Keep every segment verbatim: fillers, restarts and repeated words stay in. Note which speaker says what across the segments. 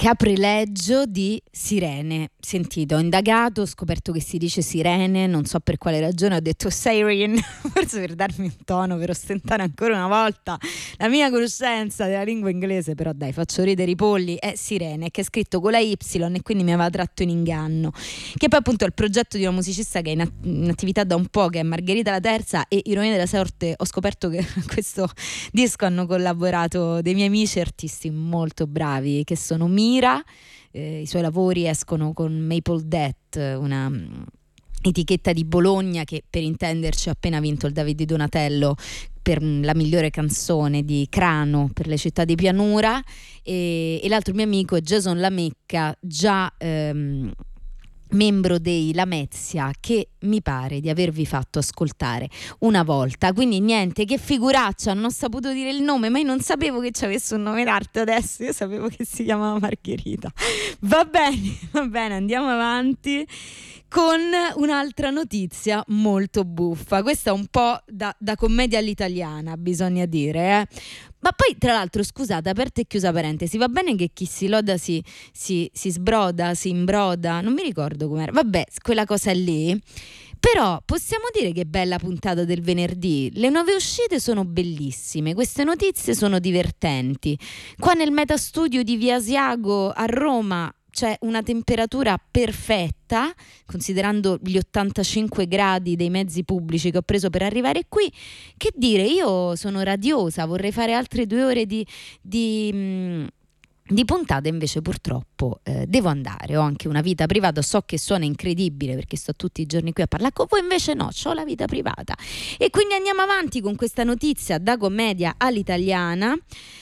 Speaker 1: Caprileggio di sirene. Sentito, ho indagato, ho scoperto che si dice sirene, non so per quale ragione, ho detto siren, forse per darmi un tono, per ostentare ancora una volta la mia conoscenza della lingua inglese, però dai, faccio ridere i polli. È sirene, che è scritto con la Y e quindi mi aveva tratto in inganno, che poi appunto è il progetto di una musicista che è in, at- in attività da un po', che è Margherita La Terza, e ironia della sorte ho scoperto che a questo disco hanno collaborato dei miei amici artisti molto bravi, che sono Mira. Eh, i suoi lavori escono con Maple Death, una um, etichetta di Bologna che, per intenderci, ha appena vinto il David di Donatello per la migliore canzone di Crano per le città di pianura, e, e l'altro mio amico è Jason Lamecca, già ehm, membro dei Lamezia, che mi pare di avervi fatto ascoltare una volta. Quindi niente, che figuraccia, non ho saputo dire il nome, ma io non sapevo che ci avesse un nome d'arte adesso, io sapevo che si chiamava Margherita. Va bene, va bene, andiamo avanti con un'altra notizia molto buffa. Questa è un po' da, da commedia all'italiana, bisogna dire, eh. Ma poi, tra l'altro, scusate, aperta e chiusa parentesi, va bene che chi si loda si, si, si sbroda, si imbroda, non mi ricordo com'era, vabbè, quella cosa lì. Però possiamo dire che bella puntata del venerdì, le nuove uscite sono bellissime, queste notizie sono divertenti. Qua nel Metastudio di Via Asiago a Roma c'è una temperatura perfetta, considerando gli ottantacinque gradi dei mezzi pubblici che ho preso per arrivare qui. Che dire, io sono radiosa, vorrei fare altre due ore di, di, mh, di puntate, invece purtroppo eh, devo andare. Ho anche una vita privata, so che suona incredibile perché sto tutti i giorni qui a parlare con voi, invece no, ho la vita privata. E quindi andiamo avanti con questa notizia da commedia all'italiana.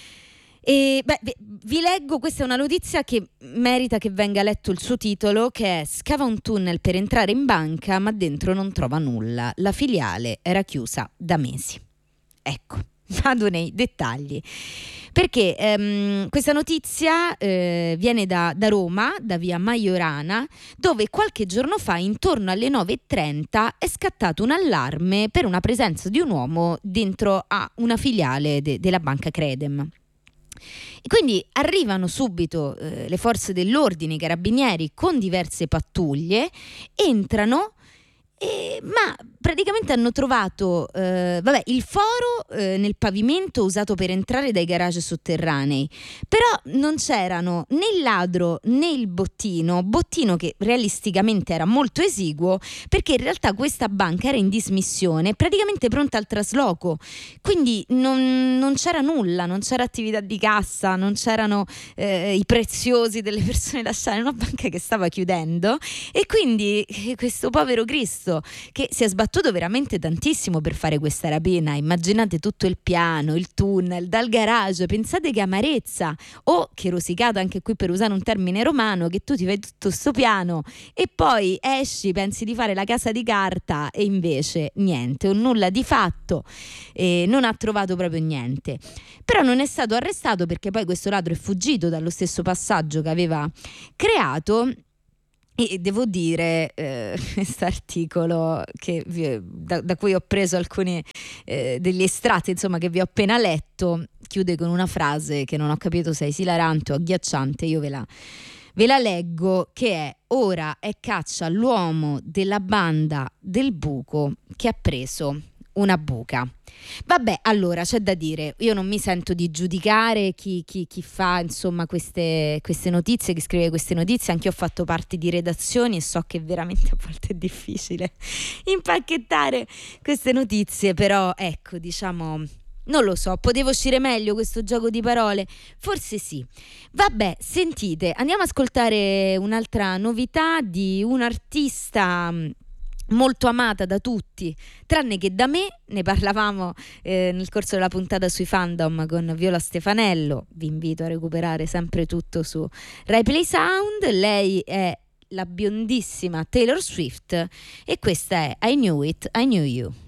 Speaker 1: E beh, vi leggo, questa è una notizia che merita che venga letto il suo titolo, che è: scava un tunnel per entrare in banca ma dentro non trova nulla, la filiale era chiusa da mesi. Ecco, vado nei dettagli, perché ehm, questa notizia eh, viene da, da Roma, da via Maiorana, dove qualche giorno fa, intorno alle nove e trenta, è scattato un allarme per una presenza di un uomo dentro a una filiale de- della banca Credem. E quindi arrivano subito eh, le forze dell'ordine, i carabinieri con diverse pattuglie, entrano, eh, ma praticamente hanno trovato eh, vabbè, il foro eh, nel pavimento usato per entrare dai garage sotterranei, però non c'erano né il ladro né il bottino, bottino che realisticamente era molto esiguo, perché in realtà questa banca era in dismissione, praticamente pronta al trasloco, quindi non, non c'era nulla, non c'era attività di cassa, non c'erano eh, i preziosi delle persone lasciate, una banca che stava chiudendo, e quindi eh, questo povero Cristo, che si è sbattuto veramente tantissimo per fare questa rapina. Immaginate tutto il piano, il tunnel, dal garage, pensate che amarezza, o che rosicata, anche qui per usare un termine romano, che tu ti fai tutto sto piano e poi esci, pensi di fare la casa di carta e invece niente, un nulla di fatto, e non ha trovato proprio niente. Però non è stato arrestato, perché poi questo ladro è fuggito dallo stesso passaggio che aveva creato. E devo dire, eh, questo articolo che vi, da, da cui ho preso alcuni eh, degli estratti, insomma, che vi ho appena letto, chiude con una frase che non ho capito se è esilarante o agghiacciante. Io ve la, ve la leggo, che è: ora è caccia all'uomo della banda del buco che ha preso una buca. Vabbè, allora c'è da dire, io non mi sento di giudicare chi, chi, chi fa insomma queste, queste notizie, chi scrive queste notizie. Anche io ho fatto parte di redazioni e so che veramente a volte è difficile impacchettare queste notizie, però ecco, diciamo, non lo so, poteva uscire meglio questo gioco di parole? Forse sì. Vabbè, sentite, andiamo ad ascoltare un'altra novità di un artista molto amata da tutti, tranne che da me. Ne parlavamo eh, nel corso della puntata sui fandom con Viola Stefanello. Vi invito a recuperare sempre tutto su Rai Play Sound. Lei è la biondissima Taylor Swift e questa è I Knew It, I Knew You.